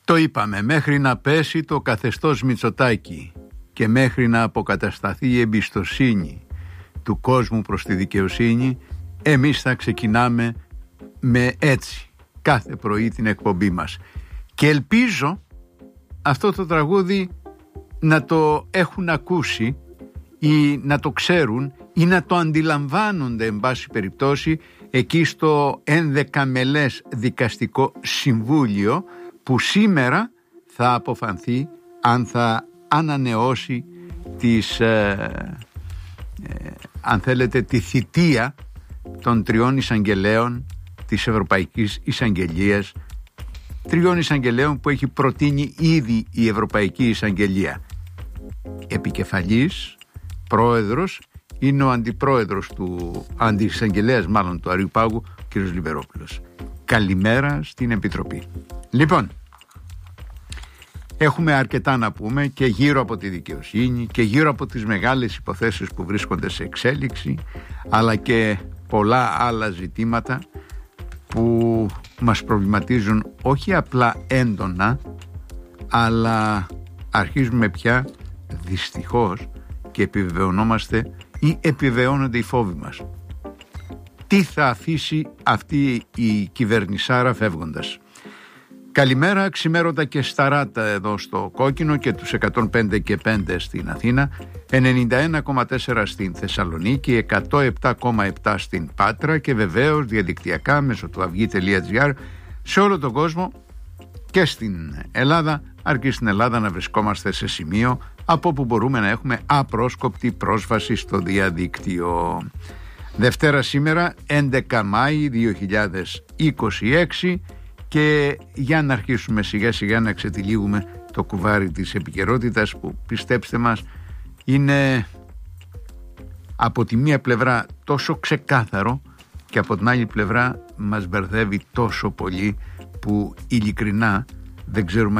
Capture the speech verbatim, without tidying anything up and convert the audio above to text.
Το είπαμε, μέχρι να πέσει το καθεστώς Μητσοτάκη και μέχρι να αποκατασταθεί η εμπιστοσύνη του κόσμου προς τη δικαιοσύνη, εμείς θα ξεκινάμε με έτσι κάθε πρωί την εκπομπή μας. Και ελπίζω αυτό το τραγούδι να το έχουν ακούσει ή να το ξέρουν ή να το αντιλαμβάνονται εν πάση περιπτώσει εκεί στο ενδεκαμελές δικαστικό συμβούλιο που σήμερα θα αποφανθεί αν θα ανανεώσει τις, ε, ε, αν θέλετε, τη θητεία των τριών εισαγγελέων της Ευρωπαϊκής Εισαγγελίας, τριών εισαγγελέων που έχει προτείνει ήδη η Ευρωπαϊκή Εισαγγελία. Επικεφαλής, πρόεδρος, είναι ο αντιπρόεδρος του αντιεισαγγελέας μάλλον του Αριού Πάγου, κ. Λιβερόπουλος. Καλημέρα στην Επιτροπή. Λοιπόν, έχουμε αρκετά να πούμε και γύρω από τη δικαιοσύνη και γύρω από τις μεγάλες υποθέσεις που βρίσκονται σε εξέλιξη, αλλά και πολλά άλλα ζητήματα που μας προβληματίζουν όχι απλά έντονα, αλλά αρχίζουμε πια δυστυχώς και επιβεβαιωνόμαστε ή επιβεβαιώνονται οι φόβοι μας. Τι θα αφήσει αυτή η κυβερνησάρα φεύγοντας? Καλημέρα, ξημέρωτα και σταράτα εδώ στο Κόκκινο και τους εκατόν πέντε και πέντε στην Αθήνα, ενενήντα ένα κόμμα τέσσερα στην Θεσσαλονίκη, εκατό επτά κόμμα επτά στην Πάτρα και βεβαίως διαδικτυακά μέσω του αυγή τελεία τζι άρ σε όλο τον κόσμο και στην Ελλάδα, αρκεί στην Ελλάδα να βρισκόμαστε σε σημείο από που μπορούμε να έχουμε απρόσκοπτη πρόσβαση στο διαδίκτυο. Δευτέρα σήμερα, έντεκα Μάη δύο χιλιάδες είκοσι έξι, και για να αρχίσουμε σιγά σιγά να ξετυλίγουμε το κουβάρι της επικαιρότητας που, πιστέψτε μας, είναι από τη μία πλευρά τόσο ξεκάθαρο και από την άλλη πλευρά μας μπερδεύει τόσο πολύ που ειλικρινά δεν ξέρουμε